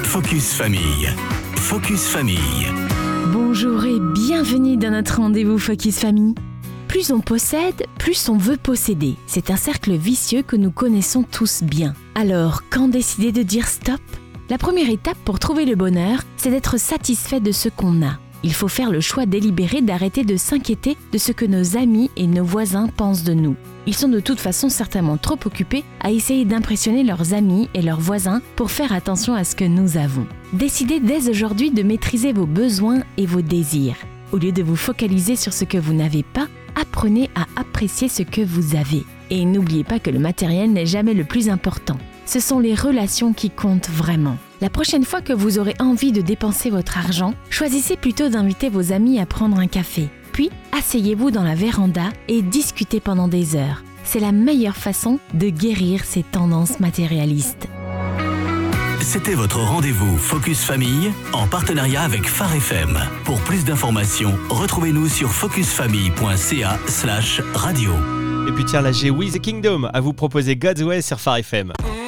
Focus Famille. Focus Famille. Bonjour et bienvenue dans notre rendez-vous Focus Famille. Plus on possède, plus on veut posséder. C'est un cercle vicieux que nous connaissons tous bien. Alors, quand décider de dire stop ? La première étape pour trouver le bonheur, c'est d'être satisfait de ce qu'on a. Il faut faire le choix délibéré d'arrêter de s'inquiéter de ce que nos amis et nos voisins pensent de nous. Ils sont de toute façon certainement trop occupés à essayer d'impressionner leurs amis et leurs voisins pour faire attention à ce que nous avons. Décidez dès aujourd'hui de maîtriser vos besoins et vos désirs. Au lieu de vous focaliser sur ce que vous n'avez pas, apprenez à apprécier ce que vous avez. Et n'oubliez pas que le matériel n'est jamais le plus important. Ce sont les relations qui comptent vraiment. La prochaine fois que vous aurez envie de dépenser votre argent, choisissez plutôt d'inviter vos amis à prendre un café. Puis, asseyez-vous dans la véranda et discutez pendant des heures. C'est la meilleure façon de guérir ces tendances matérialistes. C'était votre rendez-vous Focus Famille en partenariat avec Phare FM. Pour plus d'informations, retrouvez-nous sur focusfamille.ca/radio. Et puis tiens, là j'ai We The Kingdom à vous proposer God's Way sur Phare FM.